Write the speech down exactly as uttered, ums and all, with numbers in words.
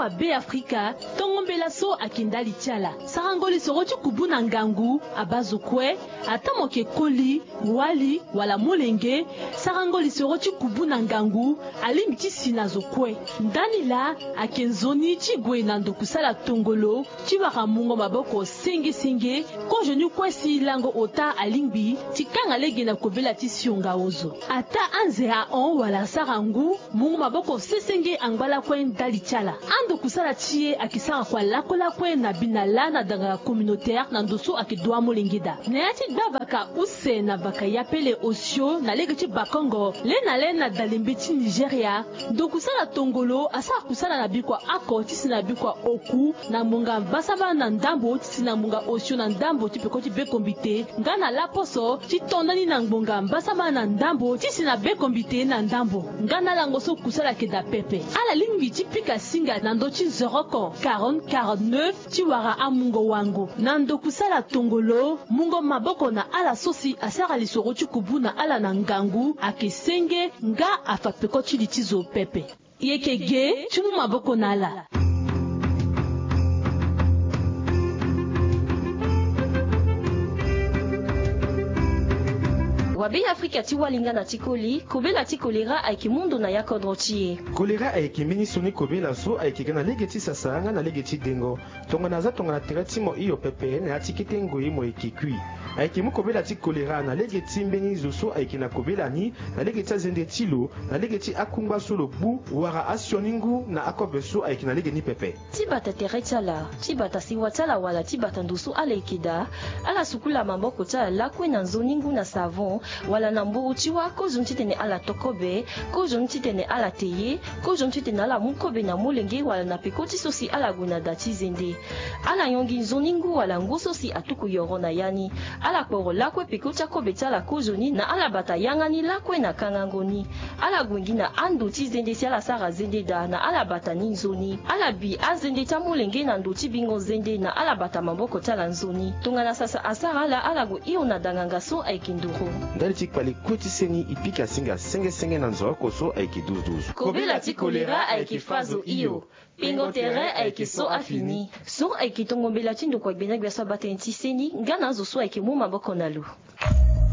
wa be Afrika tongombela so akindali tiala sarangoli soroti kubuna ngangu abazukwe atamoke koli wali wala molenge sarangoli soroti kubuna ngangu alimiti sinazokwe ndani la akenzoni chigwe nando kusala tongolo chiwaka mungo maboko senge senge ko jenu kwesi lango ota alingbi tikanga lege na kobela tisionga ozo ata anzera on wala sarangu mungo maboko sesenge angbala kwen dali tiala ando kusala tie akisara kwa lako la kwen na binala na danga communautaire na ndoso akidwa molengida neati davaka use na vaka yapele osio na lege ti bakongo le na le na dalimbeti Nigeria do kusala tongolo asa kusala na bikwa ako tisi na bikwa oku na munga basaba na ndambo tisi na munga osio na ndambo tipeko ti bekombite ngana la poso ti tondani na ngbonga basaba na ndambo tisi na bekombite na ndambo ngana lango so kusala keda pepe ala lingbi ti pika singa na ndo ti zoroko quarante quarante-neuf ti wara amungo wango na ndo kusala tongolo mungo maboko na ala sosi asara lisoro ti kubu na ala na ngangu akesenge nga afapeko ti litizo pepe yekege ti mu maboko na ala. Wabe Afrika ti walinga na tikoli kobela ti kolera ayeki mundu na yakodro ti ye kolera ayeki mini soni kobela so ayeki na lege ti sasanga na lege ti dengo tonga na za tonga na tere ti mo iyo pepe na atiki te ngoi mo yeki kui ayeki mu kobela ti kolera na lege ti mbeni zo so ayeki na kobela ni na lege ti azende ti lo na lege ti akungba so lo bu wara asioni ngu na akobe so ayeki na lege ni pepe ti bata tere ti ala ti bata siwa ti ala wala ti bata ndoso ala yeki da ala sukula maboko ti ala lakue na nzoni ngu na savon wala na mburu tiwa ko zonti tene ala tokobe ko zonti tene ala teye ko zonti tene ala mukobe na molenge wala na pekoti sosi ala guna dati zende ala yongi nzoningu wala nguso si atuku yoro na yani ala kporo lakwe pekoti akobe ti ala ko zoni na ala bata yangani lakwe na kangangoni ala gwengi na ando ti zende si ala sara zende da na ala bata ni nzoni ala bi azende ta molenge na ndo ti bingo zende na ala bata maboko ti ala nzoni tonga na sasa asara ala ala go iyo na danganga so aikinduru ndali ti kpali kuti seni ipika singa senge senge na nzoko so ayeki douze douze kobela ti kolera ayeki fazo iyo pingo tere ayeki so afini so ayeki tongombela ti ndoko agbena gbia so abatene ti seni nga na zo so ayeki mu maboko na lu.